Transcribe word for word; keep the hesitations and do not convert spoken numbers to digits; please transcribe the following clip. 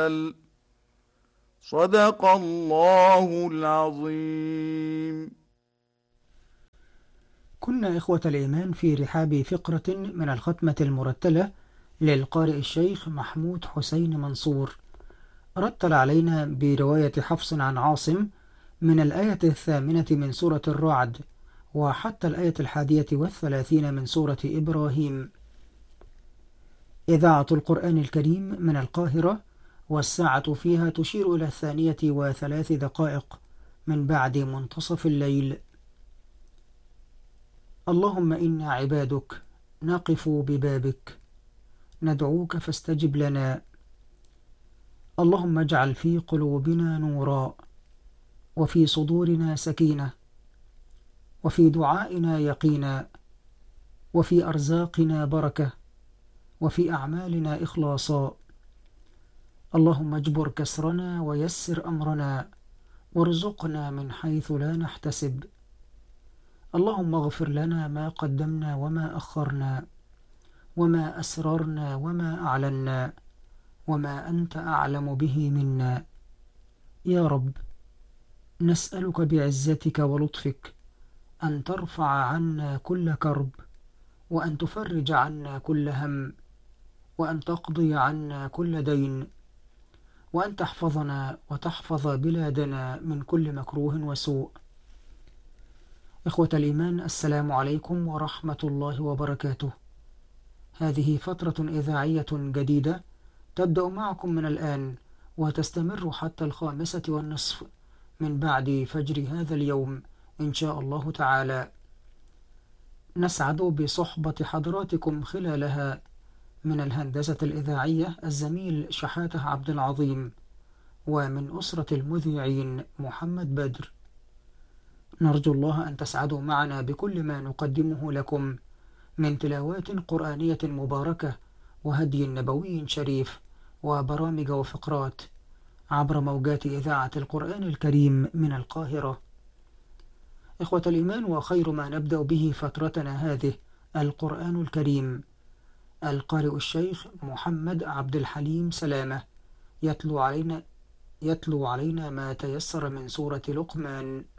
وجل. صدق الله العظيم. كنا إخوة الإيمان في رحاب فقرة من الختمة المرتلة للقارئ الشيخ محمود حسين منصور، رتل علينا برواية حفص عن عاصم من الآية الثامنة من سورة الرعد وحتى الآية الحادية والثلاثين من سورة إبراهيم. إذاعة القرآن الكريم من القاهرة، والساعة فيها تشير إلى الثانية وثلاث دقائق من بعد منتصف الليل. اللهم إنا عبادك نقف ببابك ندعوك فاستجب لنا. اللهم اجعل في قلوبنا نورا، وفي صدورنا سكينة، وفي دعائنا يقينا، وفي أرزاقنا بركة، وفي أعمالنا إخلاصا. اللهم اجبر كسرنا ويسر أمرنا، وارزقنا من حيث لا نحتسب. اللهم اغفر لنا ما قدمنا وما أخرنا، وما أسررنا وما أعلنا، وما أنت أعلم به منا. يا رب، نسألك بعزتك ولطفك أن ترفع عنا كل كرب، وأن تفرج عنا كل هم، وأن تقضي عنا كل دين، وأن تحفظنا وتحفظ بلادنا من كل مكروه وسوء. إخوة الإيمان، السلام عليكم ورحمة الله وبركاته. هذه فترة إذاعية جديدة تبدأ معكم من الآن وتستمر حتى الخامسة والنصف من بعد فجر هذا اليوم إن شاء الله تعالى. نسعد بصحبة حضراتكم خلالها من الهندسة الإذاعية الزميل شحاتة عبد العظيم، ومن أسرة المذيعين محمد بدر. نرجو الله أن تسعدوا معنا بكل ما نقدمه لكم من تلاوات قرآنية مباركة وهدي نبوي شريف وبرامج وفقرات عبر موجات إذاعة القرآن الكريم من القاهرة. إخوة الإيمان، وخير ما نبدأ به فترتنا هذه القرآن الكريم. القارئ الشيخ محمد عبد الحليم سلامة يتلو علينا يتلو علينا ما تيسر من سورة لقمان.